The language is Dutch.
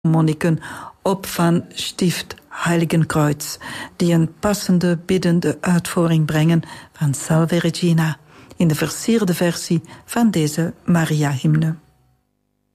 monniken op van Stift Heiligenkreuz, die een passende biddende uitvoering brengen van Salve Regina in de versierde versie van deze Maria-hymne.